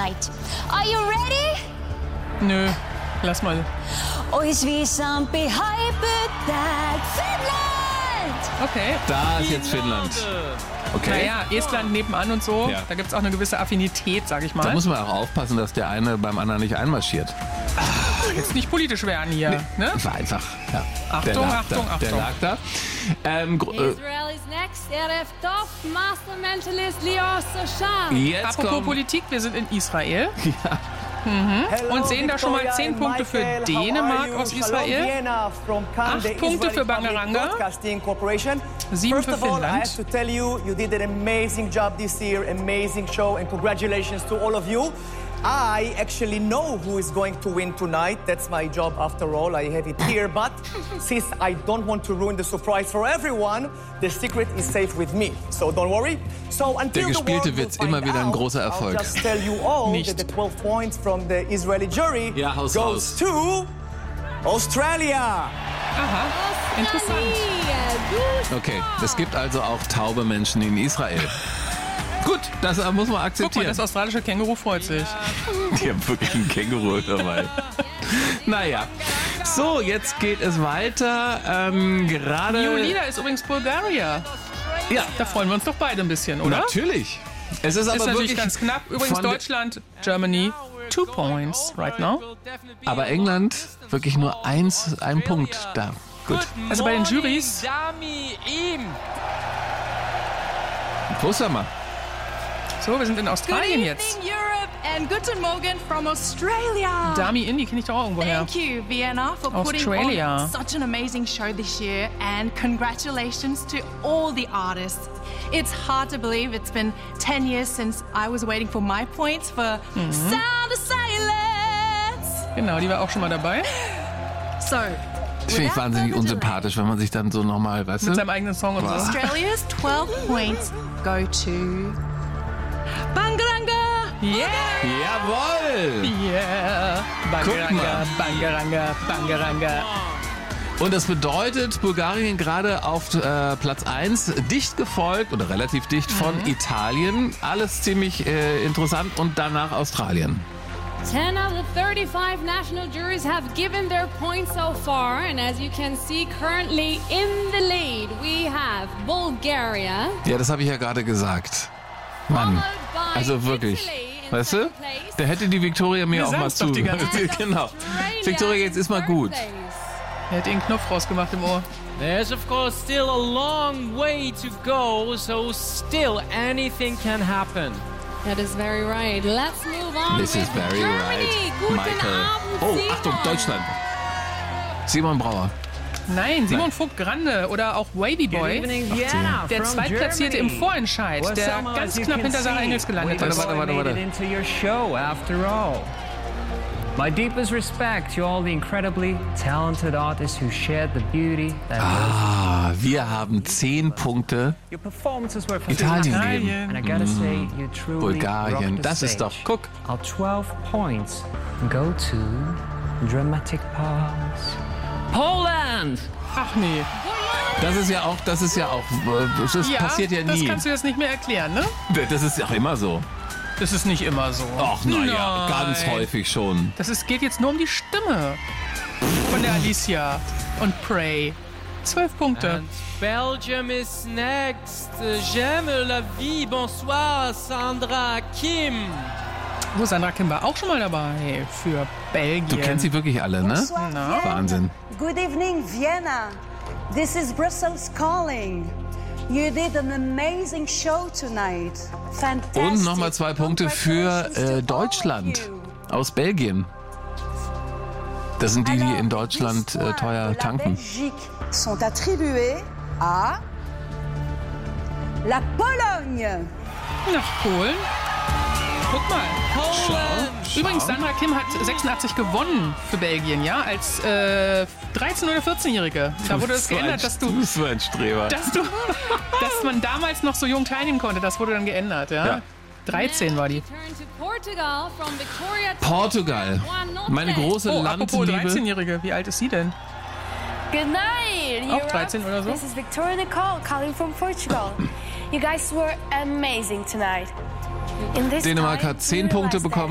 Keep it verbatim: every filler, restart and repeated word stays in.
tonight. Are you ready? Nö, lass mal. Ois viisaampi haipyttää Finnland! Okay. Da ist jetzt Finnland. Okay. Naja, Estland nebenan und so, Ja. da gibt es auch eine gewisse Affinität, sag ich mal. Da muss man auch aufpassen, dass der eine beim anderen nicht einmarschiert. Jetzt nicht politisch werden hier. Ne? War einfach. Ja. Achtung, der lag Achtung, da. Der Achtung. lag da. Ähm, gr- äh, Israel is next. R F Top, Master Mentalist Lior Sochan. jetzt Apropos kommt. Politik, wir sind in Israel. Und sehen da schon mal zehn Punkte für Dänemark aus Israel, acht Punkte für Bangaranga, sieben für First of all, I Finnland. have to tell you, you did an amazing job this year, amazing show, and congratulations to all of you. I actually know who is going to win tonight. That's my job after all. I have it here. But since I don't want to ruin the surprise for everyone, the secret is safe with me. So don't worry. So until Der gespielte the world Witz, will immer find wieder ein out, großer Erfolg. I'll just tell you all Nicht. that the twelve points from the Israeli jury Ja, haus goes raus. to Australia. Aha, interessant. Okay, es gibt also auch taube Menschen in Israel. Gut, das muss man Guck mal, akzeptieren. das australische Känguru freut sich. Die haben wirklich einen Känguru dabei. Naja. So, jetzt geht es weiter. Ähm, gerade. New Leader ist übrigens Bulgaria. Ja, Da freuen wir uns doch beide ein bisschen, oder? natürlich. Es ist aber Ist natürlich wirklich ganz knapp. Übrigens von der- Deutschland, Germany, two points right now. Aber England wirklich nur eins, ein Punkt da. Gut. Also bei den Jurys, Dami Im. Prost mal. so, wir sind in Good Australien evening, jetzt. Europe, and guten Morgen from Australia. Dami In, die kenne ich doch auch irgendwo her. Thank you, Vienna, for putting Australia. on such an amazing show this year, and congratulations to all the artists. It's hard to believe it's been ten years since I was waiting for my points for Sound of Silence. Genau, die war auch schon mal dabei. So, Das finde ich wahnsinnig unsympathisch, wenn man sich dann so nochmal, weißt Mit du? seinem eigenen Song und so. Australia's twelve points go to Bangaranga. Yeah! Jawohl! Yeah! Guck Bangaranga, mal. Bangaranga, Bangaranga. Und das bedeutet, Bulgarien gerade auf äh, Platz eins, dicht gefolgt oder relativ dicht von Italien. Alles ziemlich äh, interessant und danach Australien. ten of the thirty-five national juries have given their points so far, and as you can see, currently in the lead, we have Bulgaria. Ja, das habe ich ja gerade gesagt. Mann, followed by also wirklich. Italy in Weißt du? second place. Da hätte die Viktoria mir Wir auch mal sagen's doch zu. die ganze Zeit. Genau. Australia Viktoria, jetzt in ist mal third gut. place. Er hat den Knopf rausgemacht im Ohr. There's of course still a long way to go, so still anything can happen. That is very right. Let's move on. This is with very Germany. right, Guten Michael. Abend, Oh, Simon. Achtung, Deutschland. Simon Brauer. Nein, Simon Vogt Grande oder auch Wavy Boy. Vienna Der from Zweitplatzierte Germany. im Vorentscheid, Well, der Selma, ganz as you knapp can hinter Sarah see, Engels gelandet we ist. Warte, warte, made warte. it into your show after all. My deepest respect to all the incredibly talented artists who shared the beauty that Ah, wir haben zehn Punkte. your performances were Italien fantastic. geben. And I gotta say, you truly Bulgarien, rocked the das ist doch, stage. guck. Our twelve points go to dramatic pause. Poland! Ach nee. Das ist ja auch, das ist ja auch, äh, das Ja, passiert ja das nie. kannst du jetzt nicht mehr erklären, ne? Das ist auch immer so. Das ist nicht immer so. Ach, naja, Nein. ganz häufig schon. Das ist, geht jetzt nur um die Stimme von der Alicia und Prey. Zwölf Punkte. And Belgium is next. J'aime la vie. Bonsoir, Sandra Kim. Wo Sandra Kim war auch schon mal dabei für Belgien. Du kennst sie wirklich alle, ne? Na? Wahnsinn. Good evening, Vienna. This is Brussels calling. You did an amazing show tonight. Fantastic. Und nochmal zwei Punkte für äh, Deutschland aus Belgien. Das sind die, die in Deutschland äh, teuer tanken. Belgique sont attribués à la Pologne. Nach Polen. Guck mal. Poland. Übrigens, Sandra Kim hat sechsundachtzig gewonnen für Belgien, ja, als äh, dreizehn- oder vierzehnjährige. Da wurde das So ein- geändert, dass du, Du bist so ein Streber. dass du, dass man damals noch so jung teilnehmen konnte. Das wurde dann geändert, ja. Ja. dreizehn war die. Turn to Portugal from Victoria to Portugal. Meine große Oh, apropos Landliebe. dreizehnjährige, wie alt ist sie denn? Good night, Auch Europe. dreizehn oder so? This is Victoria Nicole calling from Portugal. You guys were amazing tonight. In this Dänemark time, hat zehn we Punkte realized that bekommen.